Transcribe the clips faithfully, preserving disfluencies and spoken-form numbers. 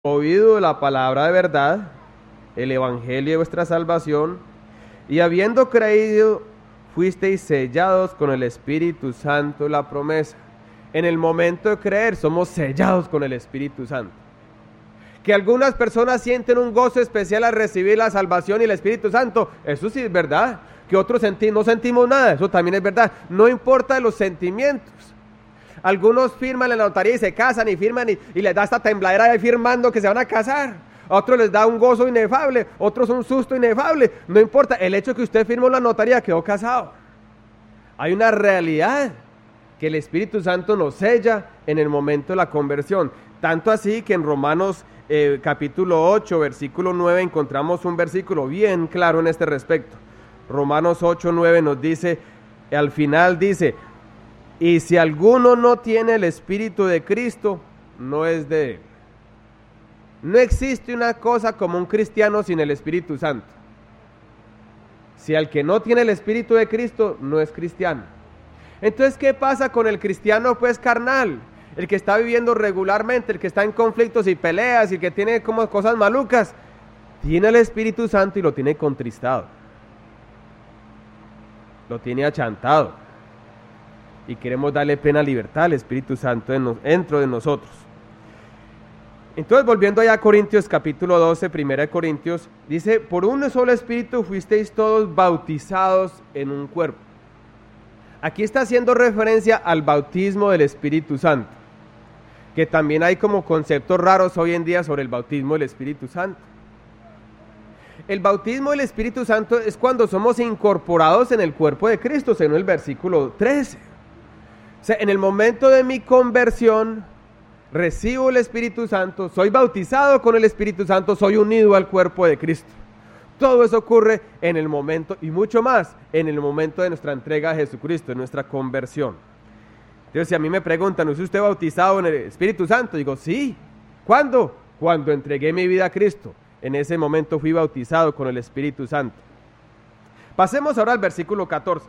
oído la palabra de verdad, el evangelio de vuestra salvación, y habiendo creído, fuisteis sellados con el Espíritu Santo, la promesa. En el momento de creer, somos sellados con el Espíritu Santo. Que algunas personas sienten un gozo especial al recibir la salvación y el Espíritu Santo, eso sí es verdad. Que otros senti- no sentimos nada, eso también es verdad. No importa los sentimientos. Algunos firman en la notaría y se casan y firman y, y les da esta tembladera ahí firmando que se van a casar. A otros les da un gozo inefable, otros un susto inefable. No importa, el hecho que usted firmó en la notaría quedó casado. Hay una realidad que el Espíritu Santo nos sella en el momento de la conversión. Tanto así que en Romanos eh, capítulo ocho, versículo nueve, encontramos un versículo bien claro en este respecto. Romanos ocho, nueve nos dice, al final dice, y si alguno no tiene el Espíritu de Cristo, no es de él. No existe una cosa como un cristiano sin el Espíritu Santo. Si al que no tiene el Espíritu de Cristo, no es cristiano. Entonces, ¿qué pasa con el cristiano pues carnal? El que está viviendo regularmente, el que está en conflictos y peleas y el que tiene como cosas malucas, tiene el Espíritu Santo y lo tiene contristado. Lo tiene achantado. Y queremos darle plena libertad al Espíritu Santo dentro de nosotros. Entonces, volviendo allá a Corintios capítulo doce, primera de Corintios, dice, por un solo Espíritu fuisteis todos bautizados en un cuerpo. Aquí está haciendo referencia al bautismo del Espíritu Santo, que también hay como conceptos raros hoy en día sobre el bautismo del Espíritu Santo. El bautismo del Espíritu Santo es cuando somos incorporados en el cuerpo de Cristo, según el versículo trece. O sea, en el momento de mi conversión, recibo el Espíritu Santo, soy bautizado con el Espíritu Santo, soy unido al cuerpo de Cristo. Todo eso ocurre en el momento, y mucho más, en el momento de nuestra entrega a Jesucristo, en nuestra conversión. Entonces, si a mí me preguntan, ¿es usted bautizado en el Espíritu Santo? Digo, sí. ¿Cuándo? Cuando entregué mi vida a Cristo. En ese momento fui bautizado con el Espíritu Santo. Pasemos ahora al versículo catorce.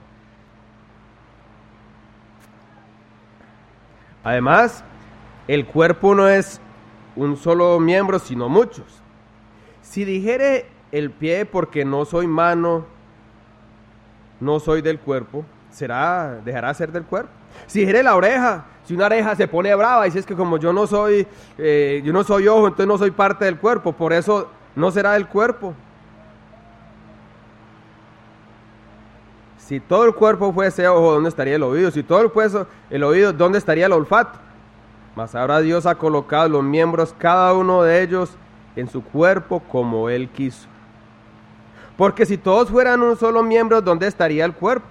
Además, el cuerpo no es un solo miembro, sino muchos. Si dijere el pie porque no soy mano, no soy del cuerpo, será, dejará ser del cuerpo. Si dijere la oreja, si una oreja se pone brava y dice es que como yo no soy, eh, yo no soy ojo, entonces no soy parte del cuerpo, por eso no será del cuerpo. Si todo el cuerpo fuese ojo, ¿dónde estaría el oído? Si todo el, fuese, el oído, ¿dónde estaría el olfato? Mas ahora Dios ha colocado los miembros, cada uno de ellos, en su cuerpo como Él quiso. Porque si todos fueran un solo miembro, ¿dónde estaría el cuerpo?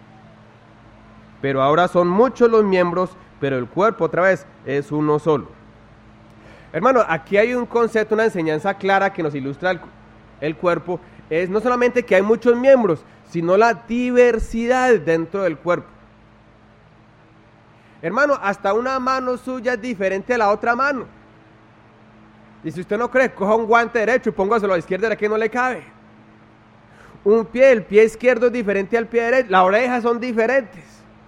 Pero ahora son muchos los miembros, pero el cuerpo, otra vez, es uno solo. Hermano, aquí hay un concepto, una enseñanza clara que nos ilustra el, el cuerpo. Es no solamente que hay muchos miembros, sino la diversidad dentro del cuerpo. Hermano, hasta una mano suya es diferente a la otra mano. Y si usted no cree, coja un guante derecho y póngaselo a la izquierda, que no le cabe. Un pie, el pie izquierdo es diferente al pie derecho, las orejas son diferentes.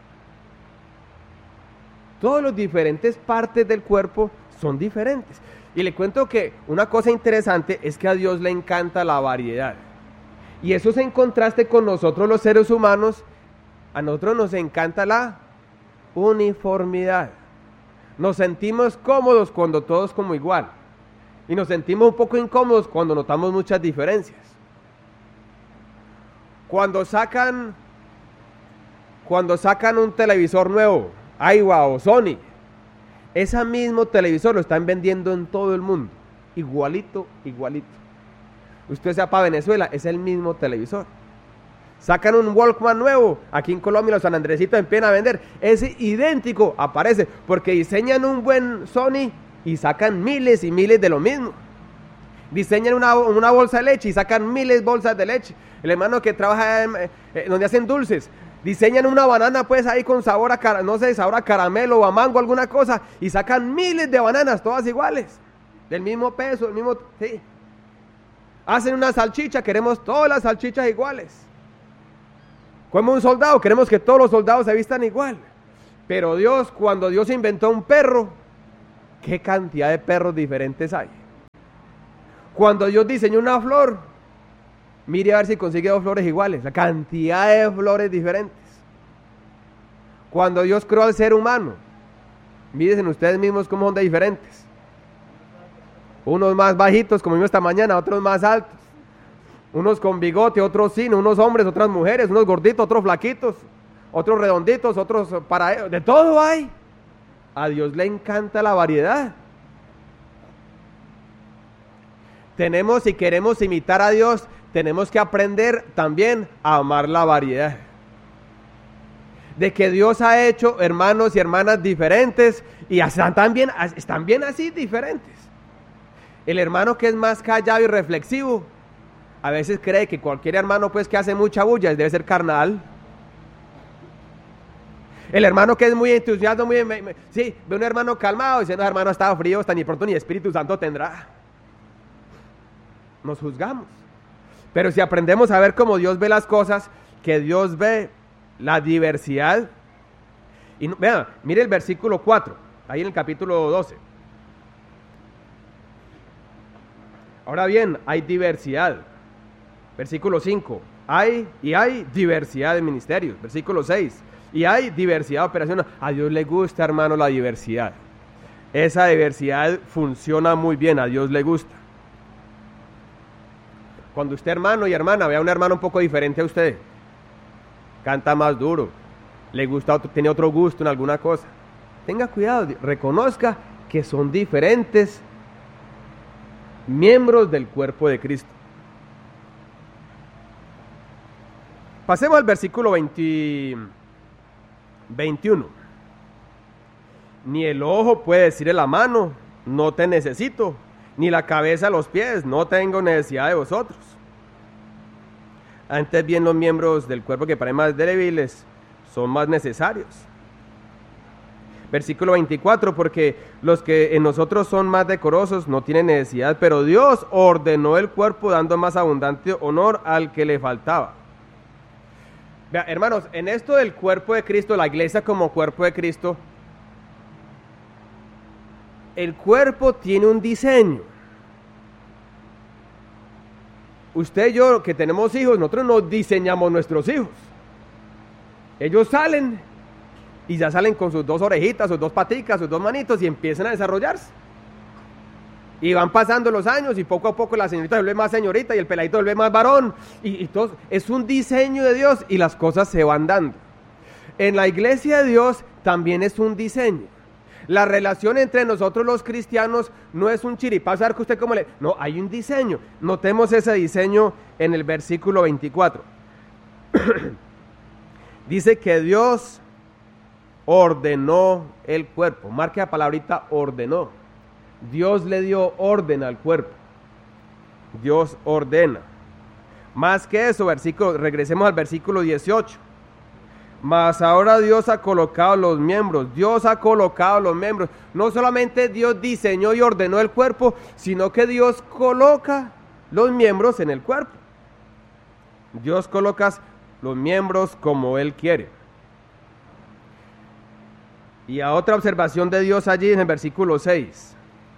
Todas las diferentes partes del cuerpo son diferentes. Y le cuento que una cosa interesante es que a Dios le encanta la variedad. Y eso es en contraste con nosotros los seres humanos. A nosotros nos encanta la uniformidad. Nos sentimos cómodos cuando todos como igual. Y nos sentimos un poco incómodos cuando notamos muchas diferencias. Cuando sacan, cuando sacan un televisor nuevo, Aiwa o Sony, ese mismo televisor lo están vendiendo en todo el mundo, igualito, igualito. Usted sea para Venezuela, es el mismo televisor. Sacan un Walkman nuevo, aquí en Colombia los San Andresitos empiezan a vender, es idéntico, aparece, porque diseñan un buen Sony y sacan miles y miles de lo mismo. Diseñan una, una bolsa de leche y sacan miles de bolsas de leche. El hermano que trabaja en, eh, donde hacen dulces, diseñan una banana pues ahí con sabor a, no sé, sabor a caramelo o a mango, alguna cosa, y sacan miles de bananas, todas iguales, del mismo peso, del mismo, sí. Hacen una salchicha, queremos todas las salchichas iguales. Como un soldado, queremos que todos los soldados se vistan igual. Pero Dios, cuando Dios inventó un perro, ¿qué cantidad de perros diferentes hay? Cuando Dios diseñó una flor, mire a ver si consigue dos flores iguales, la cantidad de flores diferentes. Cuando Dios creó al ser humano, miren ustedes mismos cómo son de diferentes. Unos más bajitos, como vimos esta mañana, otros más altos. Unos con bigote, otros sin, unos hombres, otras mujeres, unos gorditos, otros flaquitos, otros redonditos, otros para... De todo hay. A Dios le encanta la variedad. Tenemos, si queremos imitar a Dios, tenemos que aprender también a amar la variedad. De que Dios ha hecho hermanos y hermanas diferentes y están también, están bien así diferentes. El hermano que es más callado y reflexivo, a veces cree que cualquier hermano pues que hace mucha bulla debe ser carnal. El hermano que es muy entusiasta, muy, me, me, sí, ve un hermano calmado diciendo, hermano ha estado frío, hasta ni pronto ni Espíritu Santo tendrá. Nos juzgamos. Pero si aprendemos a ver cómo Dios ve las cosas, que Dios ve la diversidad. Y vean, mire el versículo cuatro, ahí en el capítulo doce. Ahora bien, hay diversidad. Versículo cinco, hay y hay diversidad de ministerios. Versículo seis, y hay diversidad de operaciones. A Dios le gusta, hermano, la diversidad. Esa diversidad funciona muy bien, a Dios le gusta. Cuando usted, hermano y hermana, vea a un hermano un poco diferente a usted, canta más duro, le gusta otro, tiene otro gusto en alguna cosa, tenga cuidado, reconozca que son diferentes miembros del cuerpo de Cristo. Pasemos al versículo veinte, veintiuno. Ni el ojo puede decirle a la mano, no te necesito, ni la cabeza a los pies, no tengo necesidad de vosotros. Antes bien los miembros del cuerpo que parecen más débiles son más necesarios. Versículo veinticuatro, porque los que en nosotros son más decorosos no tienen necesidad, pero Dios ordenó el cuerpo dando más abundante honor al que le faltaba. Vea, hermanos, en esto del cuerpo de Cristo, la iglesia como cuerpo de Cristo, el cuerpo tiene un diseño. Usted y yo que tenemos hijos, nosotros no diseñamos nuestros hijos. Ellos salen y ya salen con sus dos orejitas, sus dos paticas, sus dos manitos y empiezan a desarrollarse. Y van pasando los años y poco a poco la señorita se vuelve más señorita y el peladito se vuelve más varón. Y, y todo, es un diseño de Dios y las cosas se van dando. En la iglesia de Dios también es un diseño. La relación entre nosotros los cristianos no es un chiripazo, a ver que usted cómo le... No, hay un diseño. Notemos ese diseño en el versículo veinticuatro. Dice que Dios ordenó el cuerpo. Marque la palabrita ordenó. Dios le dio orden al cuerpo. Dios ordena. Más que eso, versículo, regresemos al versículo dieciocho. Mas ahora Dios ha colocado los miembros, Dios ha colocado los miembros. No solamente Dios diseñó y ordenó el cuerpo, sino que Dios coloca los miembros en el cuerpo. Dios coloca los miembros como Él quiere. Y a otra observación de Dios allí en el versículo seis.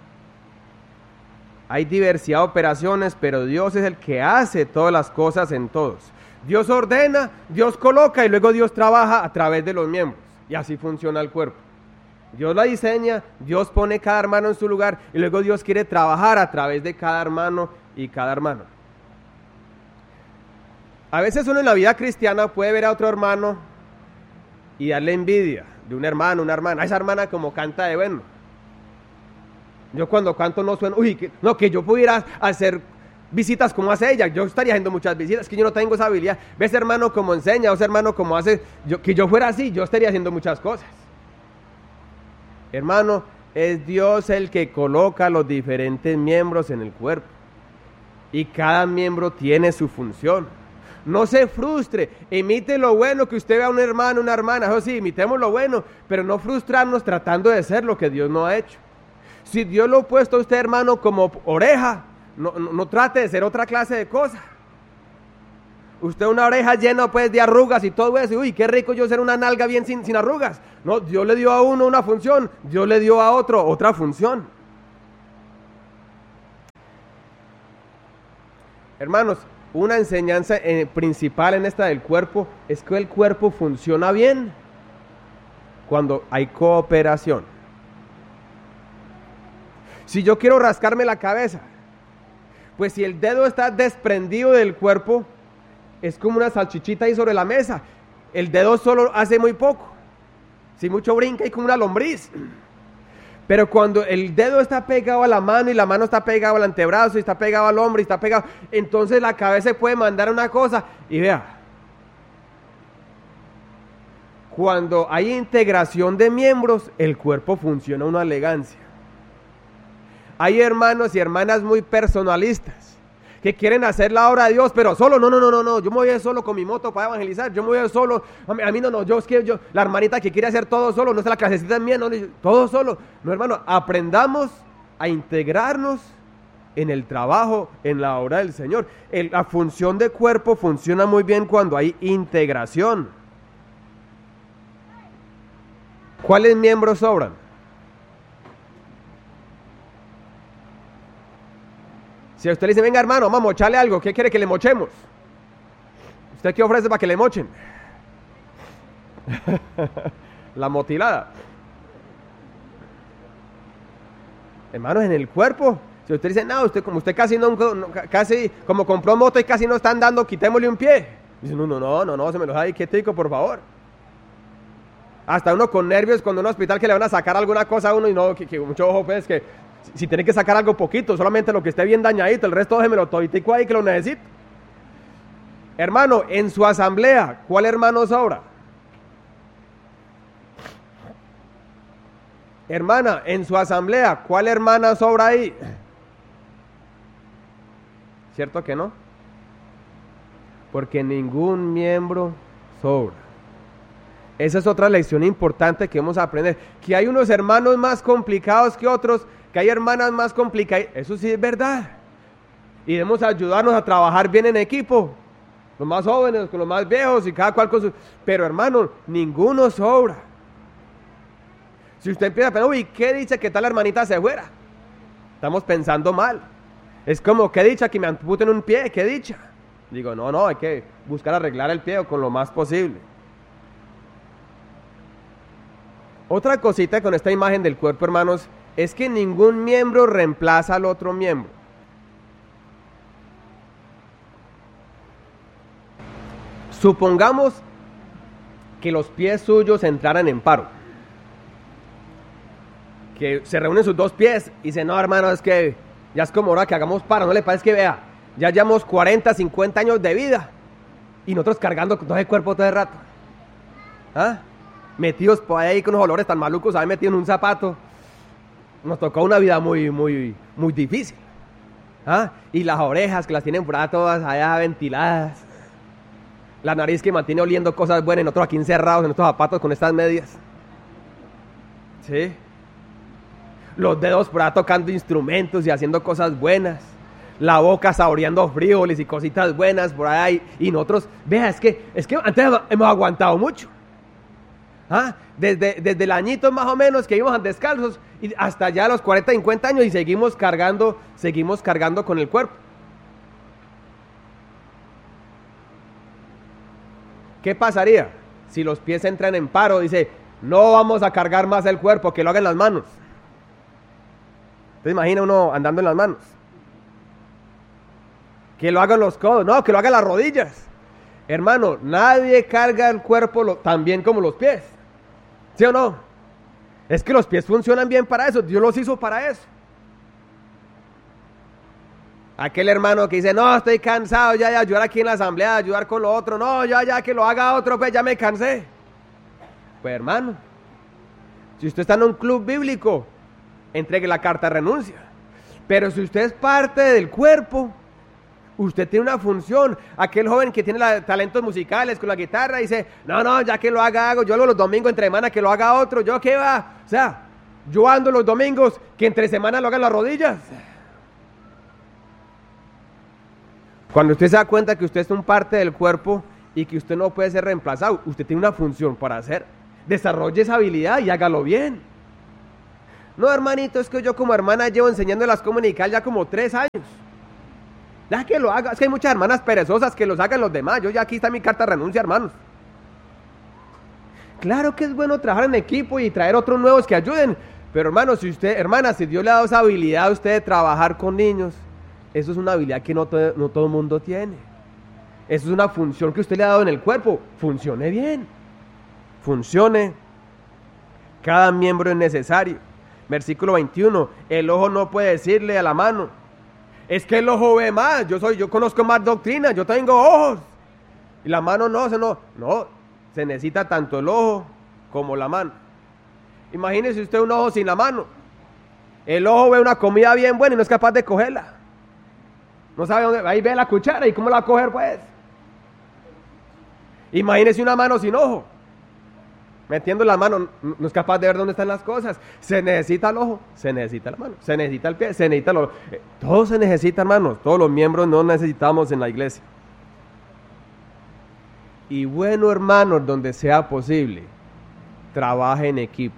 Hay diversidad de operaciones, pero Dios es el que hace todas las cosas en todos. Dios ordena, Dios coloca y luego Dios trabaja a través de los miembros. Y así funciona el cuerpo. Dios la diseña, Dios pone cada hermano en su lugar y luego Dios quiere trabajar a través de cada hermano y cada hermano. A veces uno en la vida cristiana puede ver a otro hermano y darle envidia de un hermano, una hermana. Esa hermana como canta de bueno. Yo cuando canto no sueno, uy, que, no, que yo pudiera hacer visitas como hace ella, yo estaría haciendo muchas visitas, que yo no tengo esa habilidad. Ves hermano como enseña, o ese hermano como hace, yo, que yo fuera así, yo estaría haciendo muchas cosas. Hermano, es Dios el que coloca los diferentes miembros en el cuerpo. Y cada miembro tiene su función. No se frustre, imite lo bueno que usted vea a un hermano, una hermana, eso sí, imitemos lo bueno, pero no frustrarnos tratando de ser lo que Dios no ha hecho. Si Dios lo ha puesto a usted, hermano, como oreja, No, no, no trate de ser otra clase de cosa. Usted una oreja llena pues de arrugas y todo eso, y uy, qué rico yo ser una nalga bien sin, sin arrugas. No, Dios le dio a uno una función, Dios le dio a otro otra función. Hermanos, una enseñanza eh, principal en esta del cuerpo es que el cuerpo funciona bien cuando hay cooperación. Si yo quiero rascarme la cabeza, pues si el dedo está desprendido del cuerpo, es como una salchichita ahí sobre la mesa. El dedo solo hace muy poco. Si mucho brinca, y como una lombriz. Pero cuando el dedo está pegado a la mano y la mano está pegada al antebrazo y está pegado al hombro y está pegado, entonces la cabeza puede mandar una cosa. Y vea, cuando hay integración de miembros, el cuerpo funciona a una elegancia. Hay hermanos y hermanas muy personalistas que quieren hacer la obra de Dios, pero solo, no, no, no, no, no, yo me voy a ir solo con mi moto para evangelizar, yo me voy a ir solo, a mí, a mí no, no, yo es que yo, la hermanita que quiere hacer todo solo, no es la clasecita mía, no, todo solo. No, hermano, aprendamos a integrarnos en el trabajo, en la obra del Señor. El, la función de cuerpo funciona muy bien cuando hay integración. ¿Cuáles miembros sobran? Si a usted le dice, venga hermano, vamos a mocharle algo, ¿qué quiere que le mochemos? ¿Usted qué ofrece para que le mochen? La motilada. Hermanos, en el cuerpo, si usted dice, no, usted como usted casi no, no casi, como compró moto y casi no está andando, quitémosle un pie. Dice, no, no, no, no, no, se me lo deja ahí quietico, por favor. Hasta uno con nervios cuando en un hospital que le van a sacar alguna cosa a uno y no, que, que mucho ojo pues, que si tiene que sacar algo poquito, solamente lo que esté bien dañadito, el resto déjemelo toditico ahí que lo necesito. Hermano, en su asamblea, ¿cuál hermano sobra? Hermana, en su asamblea, ¿cuál hermana sobra ahí? ¿Cierto que no? Porque ningún miembro sobra. Esa es otra lección importante que vamos a aprender. Que hay unos hermanos más complicados que otros, que hay hermanas más complicadas. Eso sí es verdad. Y debemos ayudarnos a trabajar bien en equipo. Los más jóvenes con los más viejos y cada cual con su... Pero hermano, ninguno sobra. Si usted empieza a pensar, uy, qué dicha que tal hermanita se fuera. Estamos pensando mal. Es como, qué dicha que me amputen un pie, qué dicha. Digo, no, no, hay que buscar arreglar el pie con lo más posible. Otra cosita con esta imagen del cuerpo, hermanos, es que ningún miembro reemplaza al otro miembro. Supongamos que los pies suyos entraran en paro. Que se reúnen sus dos pies y dicen, no, hermano, es que ya es como hora que hagamos paro. No le parece que, vea, ya llevamos cuarenta, cincuenta años de vida y nosotros cargando todo el cuerpo todo el rato. ¿Ah? Metidos por ahí con unos olores tan malucos, ahí metidos en un zapato. Nos tocó una vida muy, muy, muy difícil. ¿Ah? Y las orejas que las tienen por ahí todas allá ventiladas. La nariz que mantiene oliendo cosas buenas y nosotros aquí encerrados en estos zapatos con estas medias. ¿Sí? Los dedos por ahí tocando instrumentos y haciendo cosas buenas. La boca saboreando frijoles y cositas buenas por ahí. Y nosotros, vea, es que, es que antes hemos aguantado mucho. ¿Ah? Desde, desde el añito más o menos que íbamos descalzos y hasta ya los cuarenta, cincuenta años y seguimos cargando, seguimos cargando con el cuerpo. ¿Qué pasaría si los pies entran en paro? Dice, no vamos a cargar más el cuerpo, que lo hagan las manos. ¿Te imaginas uno andando en las manos? Que lo hagan los codos, no, que lo hagan las rodillas. Hermano, nadie carga el cuerpo lo, tan bien como los pies. ¿Sí o no? Es que los pies funcionan bien para eso, Dios los hizo para eso. Aquel hermano que dice, no, estoy cansado ya de ayudar aquí en la asamblea, de ayudar con lo otro, no, ya, ya, que lo haga otro, pues ya me cansé. Pues hermano, si usted está en un club bíblico, entregue la carta de renuncia. Pero si usted es parte del cuerpo, usted tiene una función. Aquel joven que tiene la, talentos musicales con la guitarra dice, no, no, ya que lo haga, hago, yo hago los domingos entre semana, que lo haga otro, yo qué va, o sea, yo ando los domingos, que entre semana lo hagan las rodillas. Cuando usted se da cuenta que usted es un parte del cuerpo y que usted no puede ser reemplazado, usted tiene una función para hacer, desarrolle esa habilidad y hágalo bien. No, hermanito, es que yo como hermana llevo enseñando las comunicar ya como tres años. Deja que lo haga. Es que hay muchas hermanas perezosas, que los hagan los demás. Yo ya aquí está mi carta de renuncia, hermanos. Claro que es bueno trabajar en equipo y traer otros nuevos que ayuden. Pero hermanos, si usted, hermana, si Dios le ha dado esa habilidad a usted de trabajar con niños, eso es una habilidad que no, to- no todo el mundo tiene. Eso es una función que usted le ha dado en el cuerpo. Funcione bien. Funcione. Cada miembro es necesario. Versículo veintiuno. El ojo no puede decirle a la mano: es que el ojo ve más. Yo soy, yo conozco más doctrina. Yo tengo ojos. Y la mano no, se no. No. Se necesita tanto el ojo como la mano. Imagínese usted un ojo sin la mano. El ojo ve una comida bien buena y no es capaz de cogerla. No sabe dónde. Ahí ve la cuchara y cómo la va a coger, pues. Imagínese una mano sin ojo. Metiendo la mano, no es capaz de ver dónde están las cosas. Se necesita el ojo, se necesita la mano, se necesita el pie, se necesita el ojo. Todo se necesita, hermanos. Todos los miembros no necesitamos en la iglesia. Y bueno, hermanos, donde sea posible, trabaje en equipo.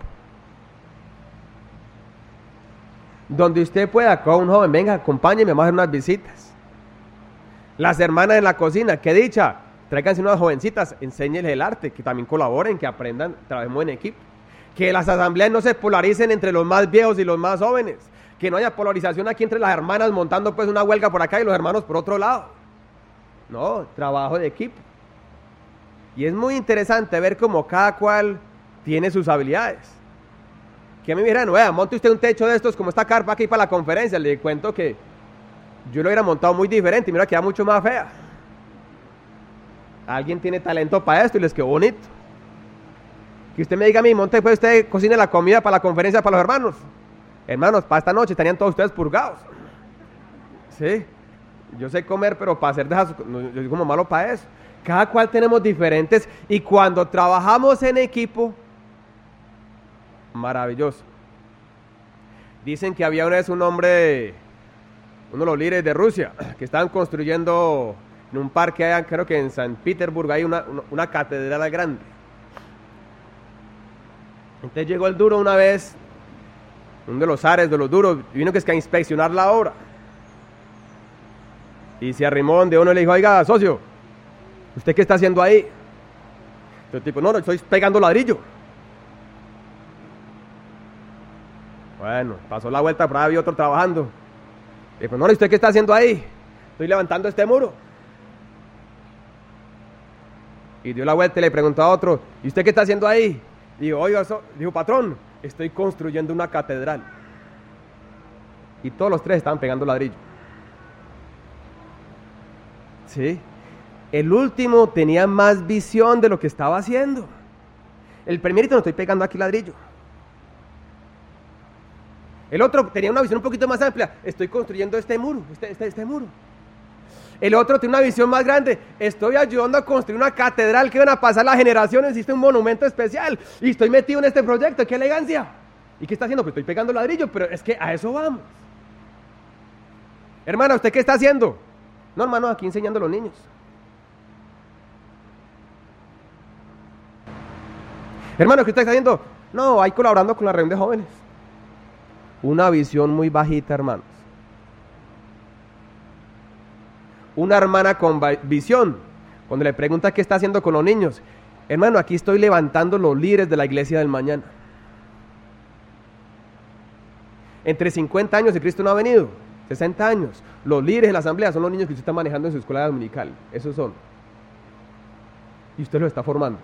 Donde usted pueda, con un joven, venga, acompáñeme, vamos a hacer unas visitas. Las hermanas en la cocina, qué dicha. Tráiganse unas jovencitas, enséñenles el arte, que también colaboren, que aprendan, trabajemos en equipo. Que las asambleas no se polaricen entre los más viejos y los más jóvenes. Que no haya polarización aquí entre las hermanas montando pues una huelga por acá y los hermanos por otro lado. No, trabajo de equipo. Y es muy interesante ver cómo cada cual tiene sus habilidades. Que a mí me dijeran, vea, monte usted un techo de estos como esta carpa aquí para la conferencia. Le cuento que yo lo hubiera montado muy diferente y mira, queda mucho más fea. Alguien tiene talento para esto y les quedó bonito. Que usted me diga a mí, monte pues usted, cocine la comida para la conferencia para los hermanos. Hermanos, para esta noche estarían todos ustedes purgados. Sí, yo sé comer, pero para hacer de esas, yo soy como malo para eso. Cada cual tenemos diferentes y cuando trabajamos en equipo, maravilloso. Dicen que había una vez un hombre, uno de los líderes de Rusia, que estaban construyendo en un parque allá, creo que en San Petersburgo, hay una, una, una catedral grande. Entonces llegó el duro una vez, uno de los zares de los duros, y vino que es que a inspeccionar la obra. Y se arrimó donde uno y le dijo, oiga, socio, ¿usted qué está haciendo ahí? Entonces el tipo, no, no, estoy pegando ladrillo. Bueno, pasó la vuelta, por ahí había otro trabajando. Le dijo, no, ¿y usted qué está haciendo ahí? Estoy levantando este muro. Y dio la vuelta y le preguntó a otro, ¿y usted qué está haciendo ahí? Dijo, oiga, so, dijo, patrón, estoy construyendo una catedral. Y todos los tres estaban pegando ladrillo. Sí. El último tenía más visión de lo que estaba haciendo. El primerito no estoy pegando aquí ladrillo. El otro tenía una visión un poquito más amplia. Estoy construyendo este muro, este, este, este muro. El otro tiene una visión más grande. Estoy ayudando a construir una catedral que van a pasar las generaciones. Existe un monumento especial. Y estoy metido en este proyecto. ¡Qué elegancia! ¿Y qué está haciendo? Pues estoy pegando ladrillo, pero es que a eso vamos. Hermana, ¿usted qué está haciendo? No, hermano, aquí enseñando a los niños. Hermano, ¿qué está haciendo? No, ahí colaborando con la reunión de jóvenes. Una visión muy bajita, hermanos. Una hermana con visión, cuando le pregunta qué está haciendo con los niños, hermano, aquí estoy levantando los líderes de la iglesia del mañana. Entre cincuenta años y Cristo no ha venido, sesenta años, los líderes de la asamblea son los niños que usted está manejando en su escuela dominical, esos son. Y usted los está formando.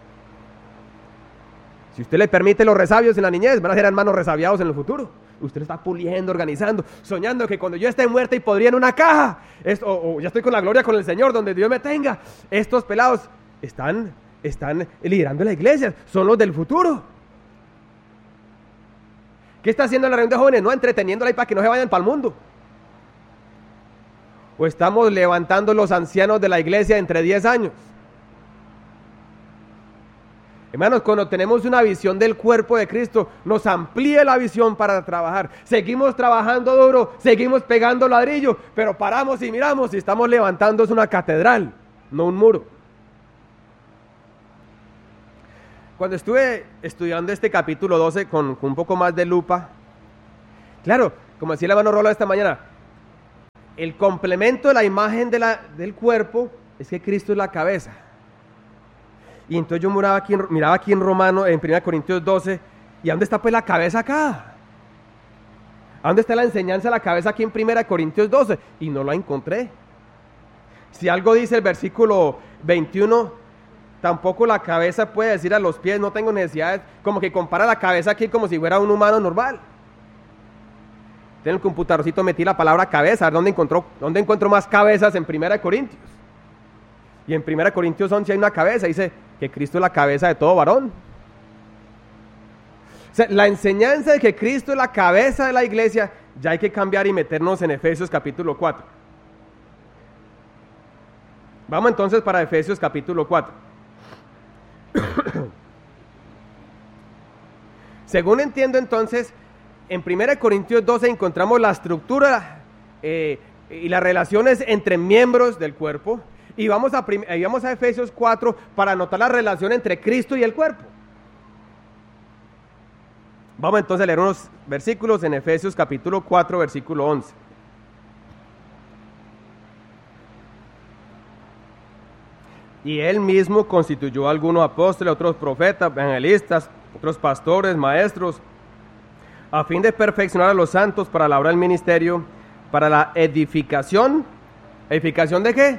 Si usted le permite los resabios en la niñez, van a ser hermanos resabiados en el futuro. Usted lo está puliendo, organizando, soñando que cuando yo esté muerta y podría en una caja, esto, o, o ya estoy con la gloria con el Señor, donde Dios me tenga, estos pelados están, están liderando la iglesia, son los del futuro. ¿Qué está haciendo la reunión de jóvenes? No, entreteniéndola ahí para que no se vayan para el mundo. O estamos levantando los ancianos de la iglesia entre diez años. Hermanos, cuando tenemos una visión del cuerpo de Cristo, nos amplía la visión para trabajar. Seguimos trabajando duro, seguimos pegando ladrillo, pero paramos y miramos y estamos levantando una catedral, no un muro. Cuando estuve estudiando este capítulo doce con, con un poco más de lupa, claro, como decía el hermano Rolo esta mañana, el complemento de la imagen de la, del cuerpo es que Cristo es la cabeza. Y entonces yo miraba aquí, miraba aquí en Romano, en primera Corintios doce, ¿y a dónde está pues la cabeza acá? ¿A dónde está la enseñanza de la cabeza aquí en primera Corintios doce? Y no la encontré. Si algo dice el versículo veintiuno, tampoco la cabeza puede decir a los pies, no tengo necesidad, como que compara la cabeza aquí como si fuera un humano normal. En el computadorcito metí la palabra cabeza, a ver dónde encontró, dónde encuentro más cabezas en primera Corintios. Y en primera Corintios once hay una cabeza, dice que Cristo es la cabeza de todo varón. O sea, la enseñanza de que Cristo es la cabeza de la iglesia, ya hay que cambiar y meternos en Efesios capítulo cuatro. Vamos entonces para Efesios capítulo cuatro. Según entiendo entonces, en primera Corintios doce encontramos la estructura eh, y las relaciones entre miembros del cuerpo. Y vamos a, prim- y vamos a Efesios cuatro para anotar la relación entre Cristo y el cuerpo. Vamos entonces a leer unos versículos en Efesios capítulo cuatro, versículo once. Y él mismo constituyó a algunos apóstoles, otros profetas, evangelistas, otros pastores, maestros, a fin de perfeccionar a los santos para la obra del ministerio, para la edificación. ¿Edificación de qué?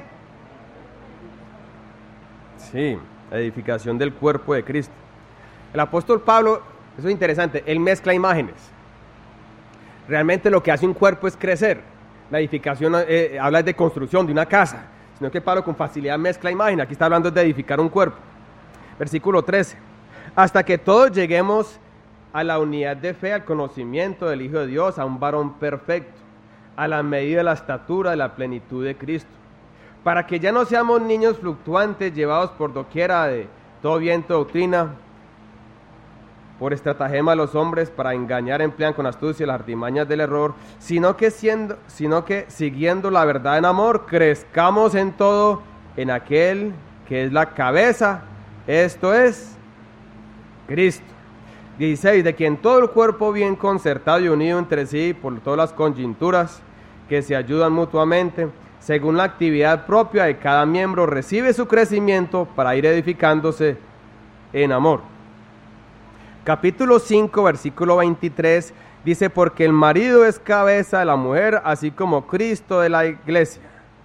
Sí, edificación del cuerpo de Cristo. El apóstol Pablo, eso es interesante, él mezcla imágenes. Realmente lo que hace un cuerpo es crecer. La edificación eh, habla de construcción de una casa, sino que Pablo con facilidad mezcla imágenes. Aquí está hablando de edificar un cuerpo. Versículo trece. Hasta que todos lleguemos a la unidad de fe, al conocimiento del Hijo de Dios, a un varón perfecto, a la medida de la estatura de la plenitud de Cristo, para que ya no seamos niños fluctuantes, llevados por doquiera de todo viento de doctrina, por estratagema de los hombres, para engañar emplean con astucia las artimañas del error, sino que, siendo, sino que siguiendo la verdad en amor, crezcamos en todo en aquel que es la cabeza, esto es Cristo. dieciséis. De quien todo el cuerpo bien concertado y unido entre sí por todas las coyunturas que se ayudan mutuamente, según la actividad propia de cada miembro, recibe su crecimiento para ir edificándose en amor. Capítulo cinco, versículo veintitrés, dice, porque el marido es cabeza de la mujer, así como Cristo de la iglesia.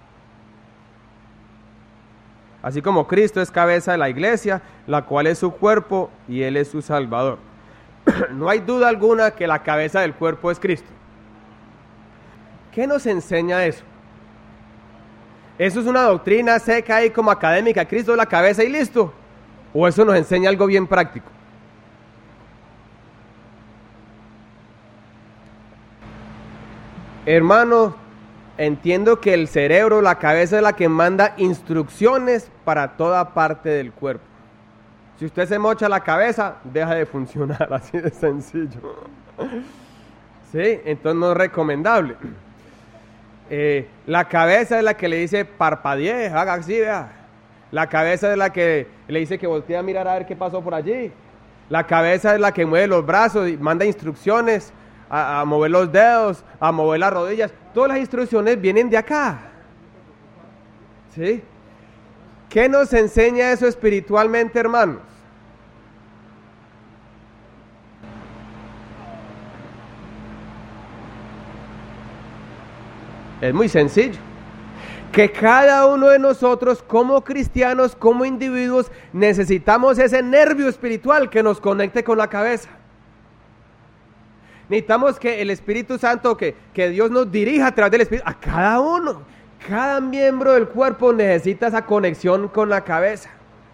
Así como Cristo es cabeza de la iglesia, la cual es su cuerpo y Él es su Salvador. No hay duda alguna que la cabeza del cuerpo es Cristo. ¿Qué nos enseña eso? ¿Eso es una doctrina seca ahí como académica? ¿Cristo es la cabeza y listo? ¿O eso nos enseña algo bien práctico? Hermano, entiendo que el cerebro, la cabeza es la que manda instrucciones para toda parte del cuerpo. Si usted se mocha la cabeza, deja de funcionar, así de sencillo. ¿Sí? Entonces no es recomendable. Eh, la cabeza es la que le dice parpadee, haga así, vea. La cabeza es la que le dice que voltee a mirar a ver qué pasó por allí. La cabeza es la que mueve los brazos y manda instrucciones a, a mover los dedos, a mover las rodillas. Todas las instrucciones vienen de acá. ¿Sí? ¿Qué nos enseña eso espiritualmente, hermanos? Es muy sencillo. Que cada uno de nosotros como cristianos, como individuos, necesitamos ese nervio espiritual que nos conecte con la cabeza. Necesitamos que el Espíritu Santo, que, que Dios nos dirija a través del Espíritu, a cada uno. Cada miembro del cuerpo necesita esa conexión con la cabeza.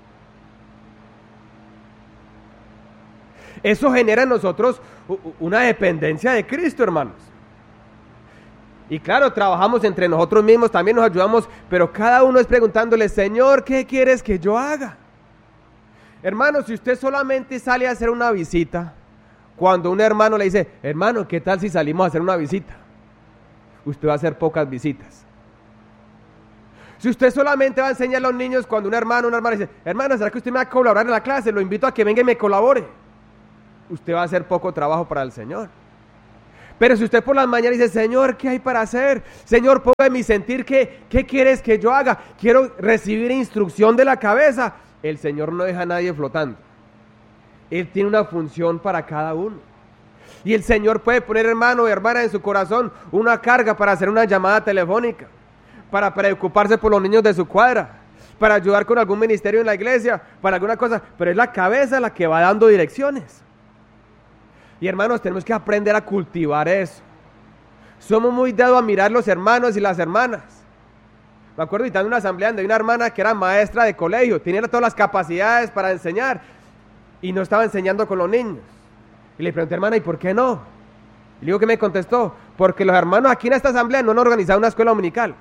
Eso genera en nosotros una dependencia de Cristo, hermanos. Y claro, trabajamos entre nosotros mismos, también nos ayudamos, pero cada uno es preguntándole, Señor, ¿qué quieres que yo haga? Hermano, si usted solamente sale a hacer una visita, cuando un hermano le dice, hermano, ¿qué tal si salimos a hacer una visita? Usted va a hacer pocas visitas. Si usted solamente va a enseñar a los niños cuando un hermano, una hermana dice, hermano, ¿será que usted me va a colaborar en la clase? Lo invito a que venga y me colabore. Usted va a hacer poco trabajo para el Señor. Pero si usted por las mañanas dice, Señor, ¿qué hay para hacer? Señor, ponga en mi sentir, ¿qué, qué quieres que yo haga? Quiero recibir instrucción de la cabeza. El Señor no deja a nadie flotando. Él tiene una función para cada uno. Y el Señor puede poner, hermano y hermana, en su corazón una carga para hacer una llamada telefónica, para preocuparse por los niños de su cuadra, para ayudar con algún ministerio en la iglesia, para alguna cosa. Pero es la cabeza la que va dando direcciones. Y hermanos, tenemos que aprender a cultivar eso. Somos muy dados a mirar los hermanos y las hermanas. Me acuerdo ahorita en una asamblea donde hay una hermana que era maestra de colegio, tenía todas las capacidades para enseñar y no estaba enseñando con los niños. Y le pregunté, hermana, ¿y por qué no? Y le digo que me contestó, porque los hermanos aquí en esta asamblea no han organizado una escuela dominical.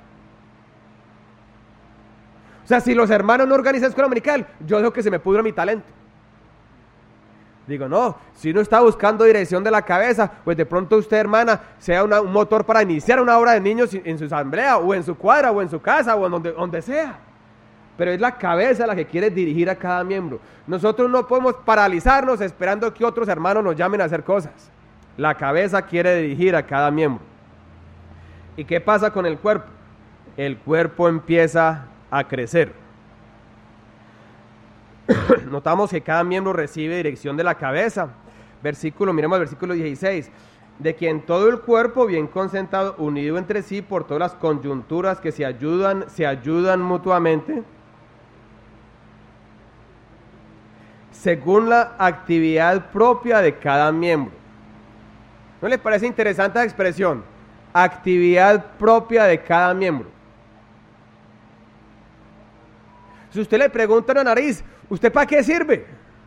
O sea, si los hermanos no organizan escuela dominical, yo dejo que se me pudra mi talento. Digo, no, si uno está buscando dirección de la cabeza, pues de pronto usted, hermana, sea una, un motor para iniciar una obra de niños en su asamblea, o en su cuadra, o en su casa, o en donde, donde sea. Pero es la cabeza la que quiere dirigir a cada miembro. Nosotros no podemos paralizarnos esperando que otros hermanos nos llamen a hacer cosas. La cabeza quiere dirigir a cada miembro. ¿Y qué pasa con el cuerpo? El cuerpo empieza a crecer. Notamos que cada miembro recibe dirección de la cabeza. Versículo, miremos el versículo dieciséis. De quien todo el cuerpo bien concentrado, unido entre sí por todas las coyunturas que se ayudan, se ayudan mutuamente, según la actividad propia de cada miembro. ¿No le parece interesante la expresión? Actividad propia de cada miembro. Si usted le pregunta a una nariz, ¿usted para qué sirve?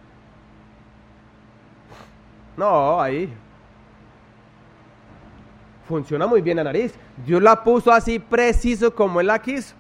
No, ahí. Funciona muy bien la nariz. Dios la puso así preciso como Él la quiso.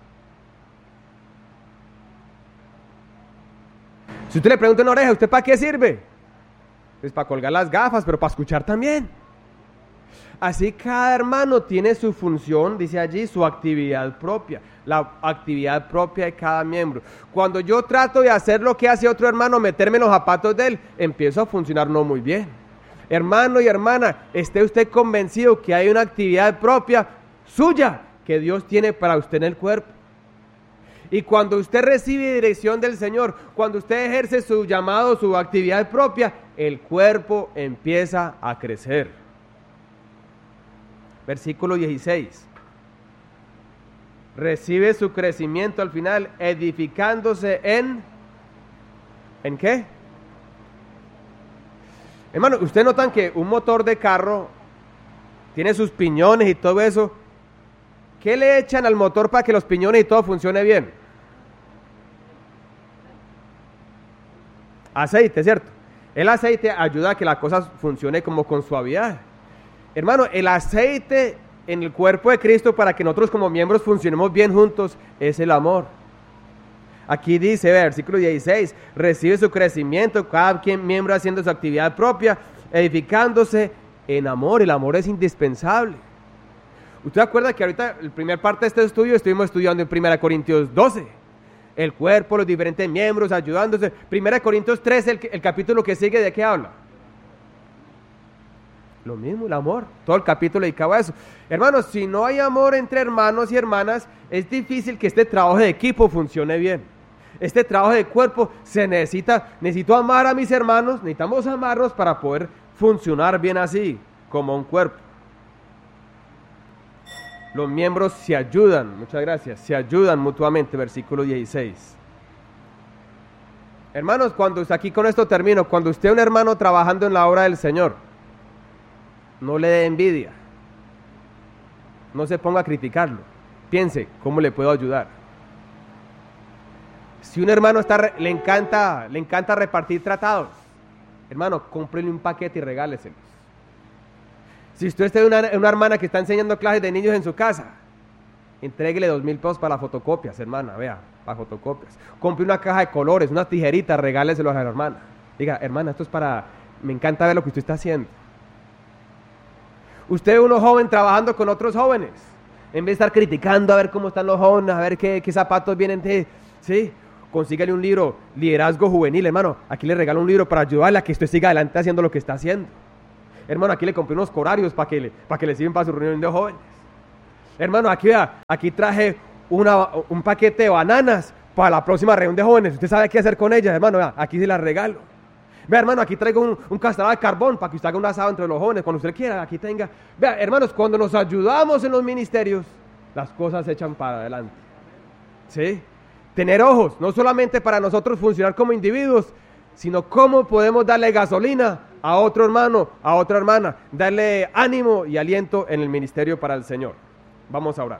Si usted le pregunta a una oreja, ¿usted para qué sirve? Pues para colgar las gafas, pero para escuchar también. Así cada hermano tiene su función, dice allí, su actividad propia. La actividad propia de cada miembro. Cuando yo trato de hacer lo que hace otro hermano, meterme en los zapatos de él, empiezo a funcionar no muy bien. Hermano y hermana, esté usted convencido que hay una actividad propia suya que Dios tiene para usted en el cuerpo. Y cuando usted recibe dirección del Señor, cuando usted ejerce su llamado, su actividad propia, el cuerpo empieza a crecer. Versículo dieciséis. Recibe su crecimiento al final, edificándose en... ¿En qué? Hermano, ustedes notan que un motor de carro tiene sus piñones y todo eso. ¿Qué le echan al motor para que los piñones y todo funcione bien? Aceite, ¿cierto? El aceite ayuda a que la cosa funcione como con suavidad. Hermano, el aceite en el cuerpo de Cristo para que nosotros como miembros funcionemos bien juntos es el amor. Aquí dice, versículo dieciséis, recibe su crecimiento, cada quien miembro haciendo su actividad propia, edificándose en amor. El amor es indispensable. ¿Usted acuerda que ahorita, la primera parte de este estudio, estuvimos estudiando en primera Corintios doce? El cuerpo, los diferentes miembros ayudándose. primera Corintios trece, el, el capítulo que sigue, ¿de qué habla? Lo mismo, el amor, todo el capítulo dedicado a eso. Hermanos, si no hay amor entre hermanos y hermanas, es difícil que este trabajo de equipo funcione bien. Este trabajo de cuerpo se necesita, necesito amar a mis hermanos, necesitamos amarnos para poder funcionar bien así, como un cuerpo. Los miembros se ayudan, muchas gracias, se ayudan mutuamente, versículo dieciséis. Hermanos, cuando aquí con esto termino, cuando usted es un hermano trabajando en la obra del Señor, no le dé envidia, no se ponga a criticarlo, piense cómo le puedo ayudar. Si un hermano está, le encanta, le encanta repartir tratados, hermano, cómprele un paquete y regáleselos. Si usted es una, una hermana que está enseñando clases de niños en su casa, entréguele dos mil pesos para fotocopias, hermana, vea, para fotocopias. Compre una caja de colores, unas tijeritas, regáleselos a la hermana. Diga, hermana, esto es para, me encanta ver lo que usted está haciendo. Usted es uno joven trabajando con otros jóvenes, en vez de estar criticando a ver cómo están los jóvenes, a ver qué, qué zapatos vienen de, ¿sí? Consígale un libro, Liderazgo Juvenil, hermano, aquí le regalo un libro para ayudarle a que usted siga adelante haciendo lo que está haciendo. Hermano, aquí le compré unos corarios para que, le, para que le sirvan para su reunión de jóvenes. Hermano, aquí vea, aquí traje una, un paquete de bananas para la próxima reunión de jóvenes. Usted sabe qué hacer con ellas, hermano. Vea, aquí se las regalo. Vea, hermano, aquí traigo un, un castrador de carbón para que usted haga un asado entre los jóvenes cuando usted quiera. Aquí tenga. Vea, hermanos, cuando nos ayudamos en los ministerios, las cosas se echan para adelante. ¿Sí? Tener ojos, no solamente para nosotros funcionar como individuos, sino cómo podemos darle gasolina a otro hermano, a otra hermana, darle ánimo y aliento en el ministerio para el Señor. Vamos a orar.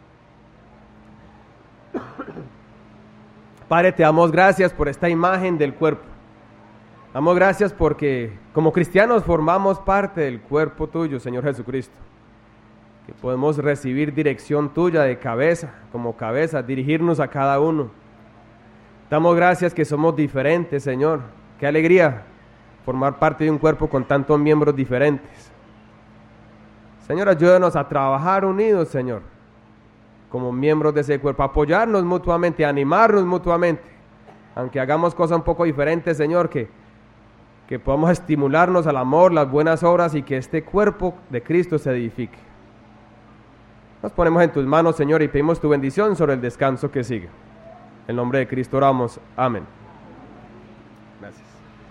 Padre, te damos gracias por esta imagen del cuerpo. Damos gracias porque como cristianos formamos parte del cuerpo tuyo, Señor Jesucristo. Que podemos recibir dirección tuya de cabeza, como cabeza, dirigirnos a cada uno. Damos gracias que somos diferentes, Señor. Qué alegría formar parte de un cuerpo con tantos miembros diferentes. Señor, ayúdanos a trabajar unidos, Señor, como miembros de ese cuerpo, apoyarnos mutuamente, animarnos mutuamente, aunque hagamos cosas un poco diferentes, Señor, que, que podamos estimularnos al amor, las buenas obras y que este cuerpo de Cristo se edifique. Nos ponemos en tus manos, Señor, y pedimos tu bendición sobre el descanso que sigue. En el nombre de Cristo oramos. Amén. Gracias.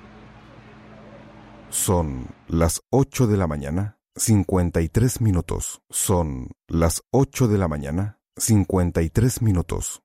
Son las ocho de la mañana, cincuenta y tres minutos. Son las ocho de la mañana, cincuenta y tres minutos.